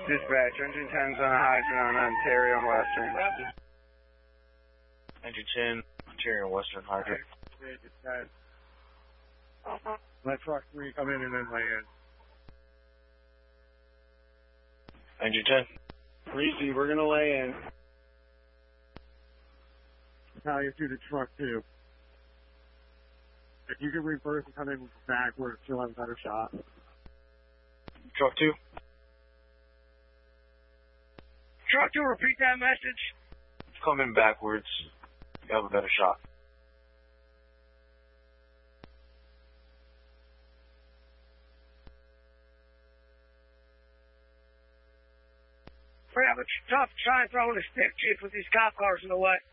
Dispatch, engine 10's on a hydrant on Ontario and Western. Engine 10, Ontario and Western hydrant. Let truck 3 come in and then lay in. Engine 10. Reese, we're going to lay in. Battalion 2 to truck 2. If you can reverse and come in backwards, you'll have a better shot. Truck 2. Truck 2, repeat that message. Come in backwards. You have a better shot. Yeah, but it's tough trying throwing a stick, Chief, with these cop cars in the way.